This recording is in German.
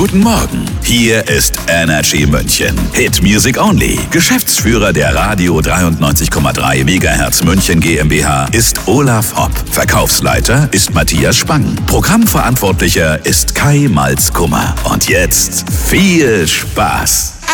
Guten Morgen, hier ist Energy München. Hit Music Only. Geschäftsführer der Radio 93,3 MHz München GmbH ist Olaf Hopp. Verkaufsleiter ist Matthias Spang. Programmverantwortlicher ist Kai Malzkummer. Und jetzt viel Spaß!